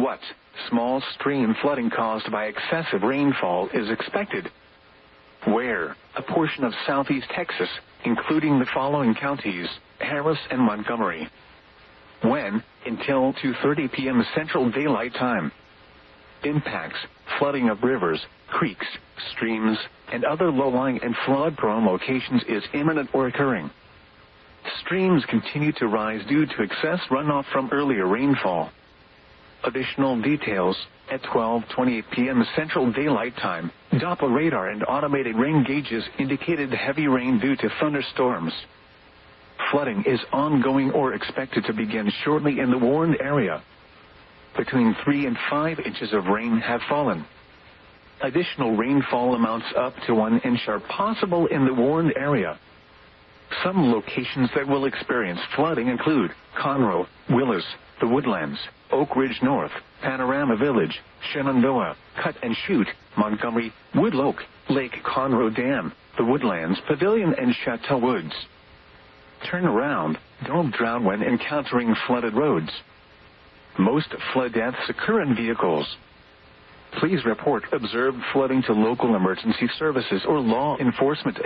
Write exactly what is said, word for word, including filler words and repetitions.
what? Small stream flooding caused by excessive rainfall is expected. Where? A portion of southeast Texas, including the following counties: Harris and Montgomery. When? Until two thirty p.m. Central Daylight Time. Impacts: flooding of rivers, creeks, streams, and other low-lying and flood-prone locations is imminent or occurring. Streams continue to rise due to excess runoff from earlier rainfall. Additional details: at twelve twenty-eight p.m. Central Daylight Time, Doppler radar and automated rain gauges indicated heavy rain due to thunderstorms. Flooding is ongoing or expected to begin shortly in the warned area. Between three and five inches of rain have fallen. Additional rainfall amounts up to one inch are possible in the warned area. Some locations that will experience flooding include Conroe, Willis, the Woodlands, Oak Ridge North, Panorama Village, Shenandoah, Cut and Shoot, Montgomery, Woodloke, Lake Conroe Dam, the Woodlands, Pavilion, and Chateau Woods. Turn around. Don't drown when encountering flooded roads. Most flood deaths occur in vehicles. Please report observed flooding to local emergency services or law enforcement